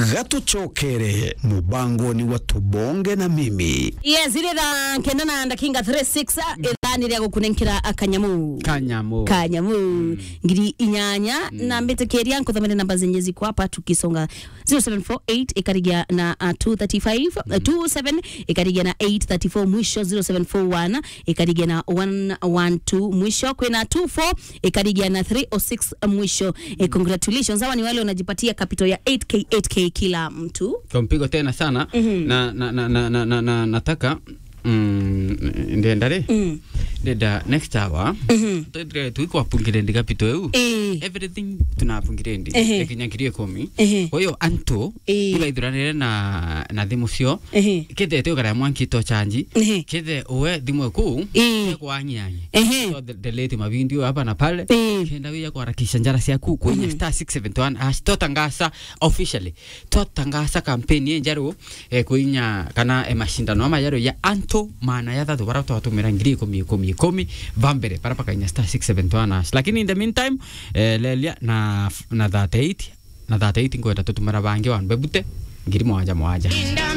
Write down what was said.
gatuchokere mubango ni watubonge na mimi. Yes, ile da kendana ndakinga 36 ilani ya kukunenkira kanyamu ngiri inyanya na mbetekeria nkothomene namba zenye ziko hapa tukisonga 0748 ikarigia na 235 27 ikarigia na 834 mwisho 0741 ikarigia na 112 mwisho kwena 24 ikarigia na 306 mwisho. Congratulations, hawa ni wale wanajipatia capital ya 8k kila mtu. Kompigo tena sana na nataka ndendare ndeda next hour tuiko apungire ndi capital eu everything tunapungire ndi ekinyangirie komi oyo anto ila idranire na thimu cio kede te ukara mwanki to chanji kede owe thimu ku kwa nyanya so delete mavideo hapa na pale kenda wia kwa harakisha njara ciaku kwenye star 671 totangasa officially totangasa campaign yenjaro kuinya kana mashindano ama yaro ya anto maana ya thatu bara twatumira ngiri 10 vambere para pakainya star 671 lakini in the meantime lelia na 38 ngwenda tutumira bangi wanbebute ngiri moja